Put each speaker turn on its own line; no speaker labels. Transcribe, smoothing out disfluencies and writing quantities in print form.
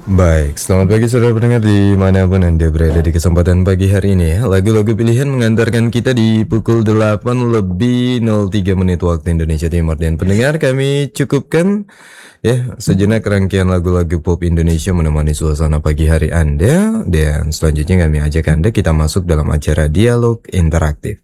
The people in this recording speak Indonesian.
Baik, selamat pagi saudara pendengar dimanapun Anda berada di kesempatan pagi hari ini ya. Lagu-lagu pilihan mengantarkan kita di pukul 8:03 waktu Indonesia Timur. Dan pendengar, kami cukupkan ya sejenak rangkaian lagu-lagu pop Indonesia menemani suasana pagi hari Anda. Dan selanjutnya kami ajak Anda kita masuk dalam acara dialog interaktif.